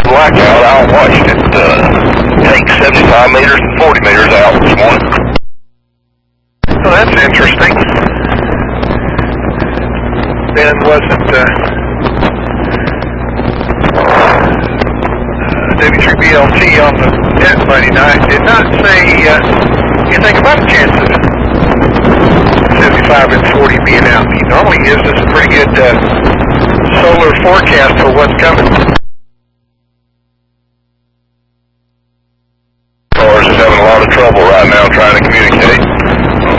blackout. I watched it take 75 meters and 40 meters out this morning. Well, that's interesting. Ben wasn't W3BLT on the net Monday night. Did not say anything about the chances of 75 and 40 being out. He normally gives us a pretty good solar forecast for what's coming.